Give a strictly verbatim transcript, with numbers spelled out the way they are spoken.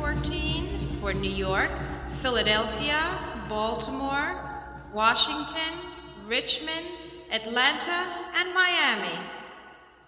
fourteen for New York, Philadelphia, Baltimore, Washington, Richmond, Atlanta, and Miami.